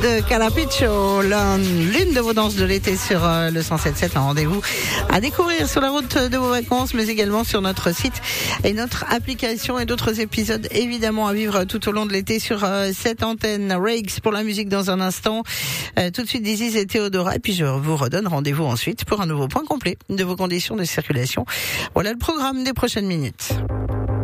de Calapicho, l'une de vos danses de l'été sur le 107.7, un rendez-vous à découvrir sur la route de vos vacances, mais également sur notre site et notre application, et d'autres épisodes évidemment à vivre tout au long de l'été sur cette antenne. Rakes pour la musique dans un instant, tout de suite Dizzy et Théodora, et puis je vous redonne rendez-vous ensuite pour un nouveau point complet de vos conditions de circulation. Voilà le programme des prochaines minutes.